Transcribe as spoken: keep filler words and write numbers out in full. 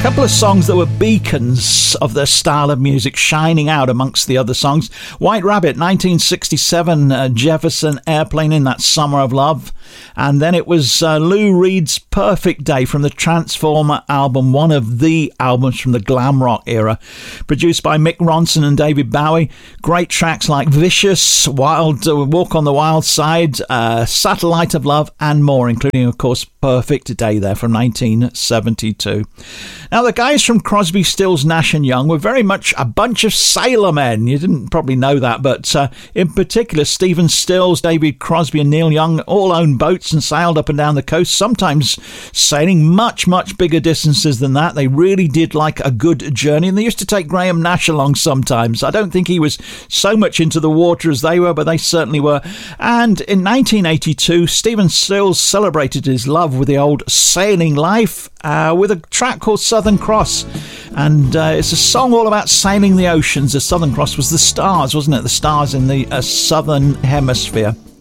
couple of songs that were beacons of their style of music, shining out amongst the other songs. White Rabbit, nineteen sixty-seven, uh, Jefferson Airplane in that Summer of Love. And then it was uh, Lou Reed's Perfect Day from the Transformer album, one of the albums from the glam rock era, produced by Mick Ronson and David Bowie. Great tracks like Vicious, Wild, uh, Walk on the Wild Side, uh, Satellite of Love, and more, including, of course, Perfect Day there from nineteen seventy-two. Now, the guys from Crosby, Stills, Nash and Young were very much a bunch of sailor men. You didn't probably know that, but uh, in particular, Stephen Stills, David Crosby and Neil Young all owned boats and sailed up and down the coast, sometimes sailing much, much bigger distances than that. They really did like a good journey, and they used to take Graham Nash along sometimes. I don't think he was so much into the water as they were, but they certainly were. And in nineteen eighty-two, Stephen Stills celebrated his love with the old sailing life uh, with a track called Southern Cross. And uh, it's a song all about sailing the oceans. The Southern Cross was the stars, wasn't it? The stars in the uh, southern hemisphere.